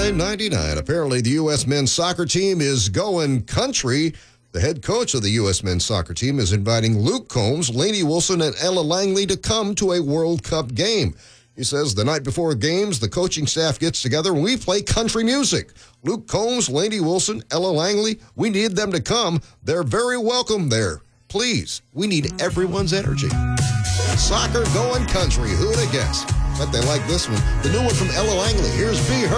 $29.99. Apparently, the U.S. men's soccer team is going country. The head coach of the U.S. men's soccer team is inviting Luke Combs, Lainey Wilson, and Ella Langley to come to a World Cup game. He says the night before games, the coaching staff gets together and we play country music. Luke Combs, Lainey Wilson, Ella Langley, we need them to come. They're very welcome there. Please, we need everyone's energy. Soccer going country. Who'd have guessed? Bet they like this one. The new one from Ella Langley. Here's Be Her.